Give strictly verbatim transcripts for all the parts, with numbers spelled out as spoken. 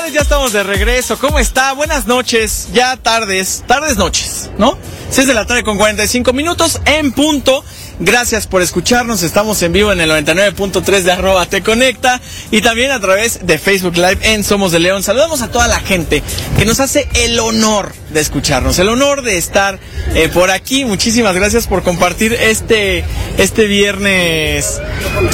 Ya estamos de regreso. ¿Cómo está? Buenas noches. Ya tardes, tardes noches, ¿no? seis de la tarde con cuarenta y cinco minutos en punto. Gracias por escucharnos. Estamos en vivo en el noventa y nueve punto tres de arroba te conecta y también a través de Facebook Live en Somos de León. Saludamos a toda la gente que nos hace el honor de escucharnos, el honor de estar eh, por aquí. Muchísimas gracias por compartir este este viernes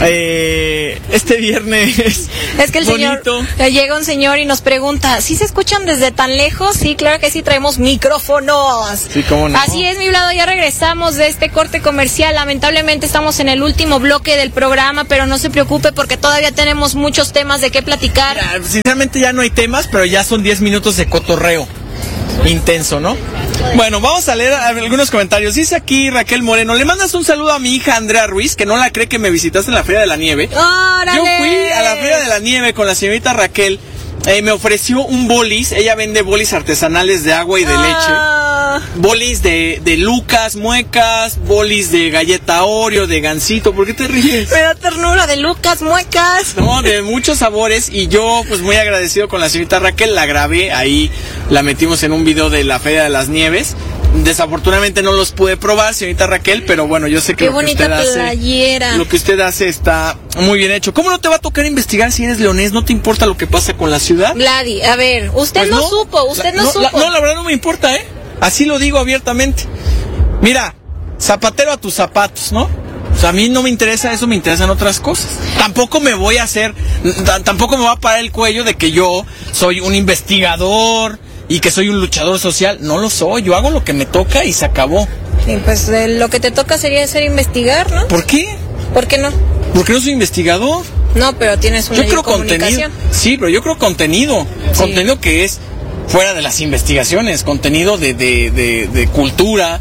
eh, este viernes es que el bonito. Señor llega un señor y nos pregunta, ¿sí se escuchan desde tan lejos? Sí, claro que sí, traemos micrófonos. Sí, cómo no. Así es, mi Vlado, ya regresamos de este corte comercial. Lamentablemente estamos en el último bloque del programa, pero no se preocupe porque todavía tenemos muchos temas de qué platicar. Mira, sinceramente ya no hay temas, pero ya son diez minutos de cotorreo intenso, ¿no? Bueno, vamos a leer algunos comentarios. Dice aquí Raquel Moreno, le mandas un saludo a mi hija Andrea Ruiz, que no la cree que me visitaste en la Feria de la Nieve. ¡Órale! Yo fui a la Feria de la Nieve con la señorita Raquel. Eh, me ofreció un bolis. Ella vende bolis artesanales de agua y de ah. leche. Bolis de, de Lucas, muecas, bolis de galleta Oreo, de Gansito. ¿Por qué te ríes? Me da ternura de Lucas, muecas. No, de muchos sabores. Y yo, pues muy agradecido con la señorita Raquel. La grabé ahí, la metimos en un video de la Feria de las Nieves. Desafortunadamente no los pude probar, señorita Raquel, pero bueno, yo sé que Qué lo que usted playera. hace, lo que usted hace está muy bien hecho. ¿Cómo no te va a tocar investigar si eres leonés? ¿No te importa lo que pasa con la ciudad? Vladi, a ver, usted Pues no, no, supo, usted la, no, no supo. La, no, la verdad no me importa, ¿eh? Así lo digo abiertamente. Mira, zapatero a tus zapatos, ¿no? O sea, a mí no me interesa eso, me interesan otras cosas. Tampoco me voy a hacer, t- tampoco me va a parar el cuello de que yo soy un investigador y que soy un luchador social. No lo soy, yo hago lo que me toca y se acabó. Sí, pues eh, lo que te toca sería hacer investigar, ¿no? ¿Por qué? ¿Por qué no? Porque no soy investigador. No, pero tienes una Yo creo contenido. comunicación. Sí, pero yo creo contenido. Sí. Contenido que es fuera de las investigaciones, contenido de, de, de, de cultura,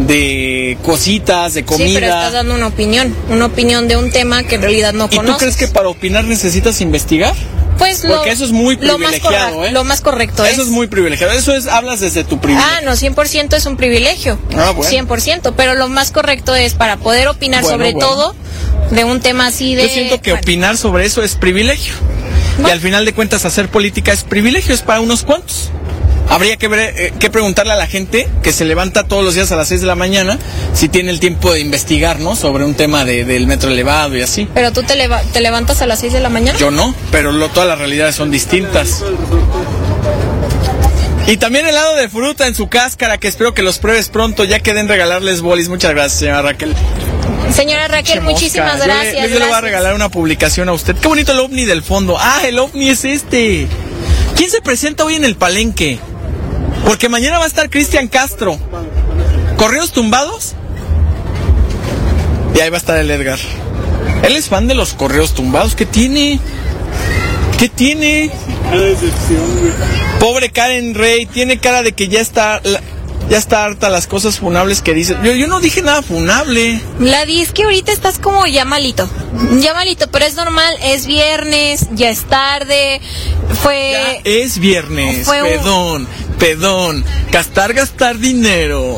de cositas, de comida. Sí, pero estás dando una opinión, una opinión de un tema que en realidad no ¿Y conoces. tú crees que para opinar necesitas investigar? Pues Porque lo, eso es muy lo más privilegiado, correcto, ¿eh? Lo más correcto Eso es muy privilegiado. Eso es, hablas desde tu privilegio. Ah, no, cien por ciento es un privilegio. Ah, bueno. cien por ciento, pero lo más correcto es para poder opinar Bueno, sobre bueno. todo de un tema así de... Yo siento que bueno, opinar sobre eso es privilegio. Bueno. Y al final de cuentas hacer política es privilegio, es para unos cuantos. Habría que, ver, eh, que preguntarle a la gente que se levanta todos los días a las seis de la mañana si tiene el tiempo de investigar, ¿no? Sobre un tema de, del metro elevado y así. Pero tú te, leva- te levantas a las seis de la mañana. Yo no, pero lo, todas las realidades son distintas. Y también helado de fruta en su cáscara, que espero que los pruebes pronto, ya que den regalarles bolis. Muchas gracias, señora Raquel. Señora Raquel, Che, muchísimas mosca. gracias. Yo le, yo le voy a gracias. regalar una publicación a usted. Qué bonito el ovni del fondo. Ah, el ovni es este. ¿Quién se presenta hoy en el Palenque? Porque mañana va a estar Cristian Castro. ¿Correos tumbados? Y ahí va a estar el Edgar. Él es fan de los correos tumbados. ¿Qué tiene? ¿Qué tiene? Pobre Karen Rey. Tiene cara de que ya está... la- Ya está harta las cosas funables que dice. Yo, yo no dije nada funable. Vladi, es que ahorita estás como ya malito. Ya malito, pero es normal, es viernes, ya es tarde. Fue... Ya es viernes. Fue un- Pedón, pedón. Gastar, gastar dinero.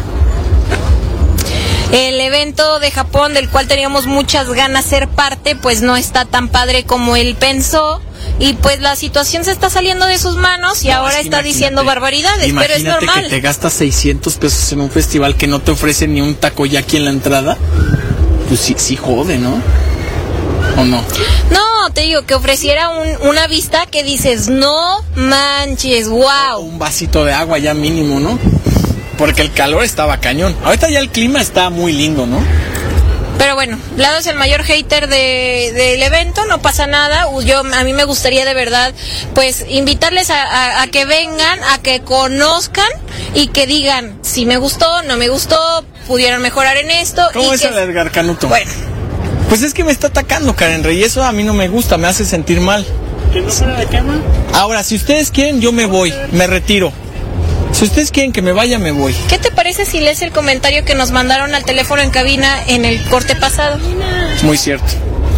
El evento de Japón, del cual teníamos muchas ganas ser parte, pues no está tan padre como él pensó. Y pues la situación se está saliendo de sus manos y No, ahora es que está imagínate- diciendo barbaridades, pero es Imagínate normal. que te gastas seiscientos pesos en un festival que no te ofrece ni un takoyaki en la entrada. Pues sí, sí jode, ¿no? ¿O no? No, te digo que ofreciera un- una vista que dices, no manches, O wow. un vasito de agua ya mínimo, ¿no? Porque el calor estaba cañón. Ahorita ya el clima está muy lindo, ¿no? Pero bueno, Vlado es el mayor hater de, del evento, no pasa nada. Yo, a mí me gustaría de verdad, pues, invitarles a, a, a que vengan, a que conozcan y que digan si me gustó, no me gustó, pudieron mejorar en esto. ¿Cómo y es que... el Edgar Canuto? Bueno, Pues es que me está atacando, Karen Rey, y eso a mí no me gusta, me hace sentir mal. ¿Que no fuera de cama? Ahora, si ustedes quieren, yo me voy, me retiro. Si ustedes quieren que me vaya, me voy. ¿qué te parece si lees el comentario que nos mandaron al teléfono en cabina en el corte pasado? Muy cierto.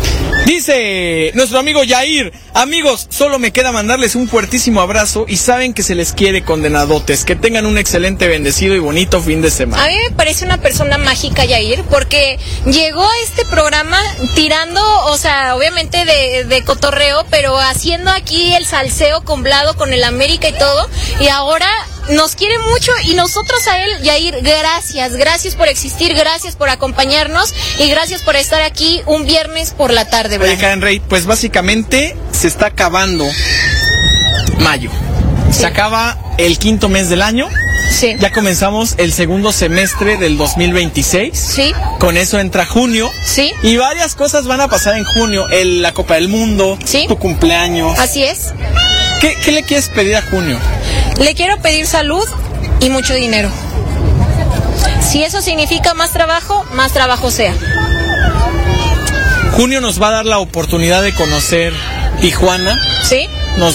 Dice nuestro amigo Yair, amigos, solo me queda mandarles un fuertísimo abrazo y saben que se les quiere, condenadotes. Que tengan un excelente, bendecido y bonito fin de semana. A mí me parece una persona mágica, Yair, porque llegó a este programa tirando, o sea, obviamente de, de cotorreo, pero haciendo aquí el salseo comblado con el América y todo, y ahora nos quiere mucho y nosotros a él, Yair, gracias, gracias por existir, gracias por acompañarnos y gracias por estar aquí un viernes por la tarde, ¿verdad? Oye, Karen Rey, pues básicamente se está acabando mayo. Sí. Se acaba el quinto mes del año. Sí. Ya comenzamos el segundo semestre del dos mil veintiséis. Sí. Con eso entra junio. Sí. Y varias cosas van a pasar en junio. El, la Copa del Mundo. Sí. Tu cumpleaños. Así es. ¿Qué, ¿Qué le quieres pedir a junio? Le quiero pedir salud y mucho dinero. Si eso significa más trabajo, más trabajo sea. Junio nos va a dar la oportunidad de conocer Tijuana. Sí.